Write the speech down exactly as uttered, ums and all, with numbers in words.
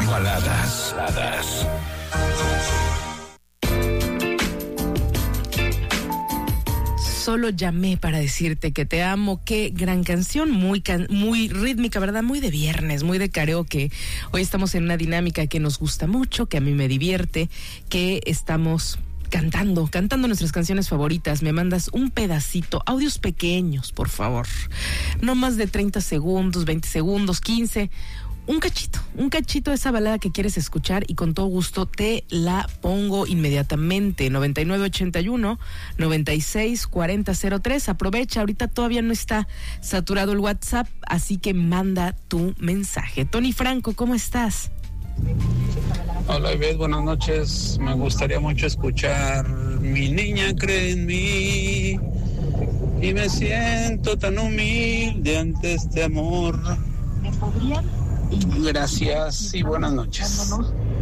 Baladas. Baladas. Solo llamé para decirte que te amo. Qué gran canción, muy can- muy rítmica, ¿verdad? Muy de viernes, muy de karaoke. Hoy estamos en una dinámica que nos gusta mucho, que a mí me divierte, que estamos cantando, cantando nuestras canciones favoritas. Me mandas un pedacito, audios pequeños, por favor. No más de treinta segundos, veinte segundos, quince. Un cachito, un cachito de esa balada que quieres escuchar y con todo gusto te la pongo inmediatamente. noventa y nueve ochenta y uno, noventa y seis cuarenta cero tres. Aprovecha, ahorita todavía no está saturado el WhatsApp, así que manda tu mensaje. Tony Franco, ¿cómo estás? Hola, Ivette, buenas noches. Me gustaría mucho escuchar Mi niña cree en mí y me siento tan humilde ante este amor. Gracias y buenas noches.